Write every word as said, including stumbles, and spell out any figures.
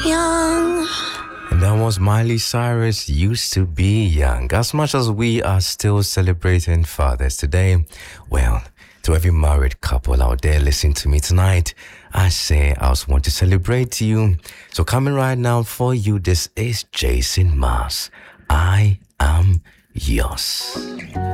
young. And that was Miley Cyrus, Used to Be Young. As much as we are still celebrating fathers today, well, to every married couple out there listening to me tonight, I say I also want to celebrate you. So coming right now for you, this is Jason Mars. I am yours.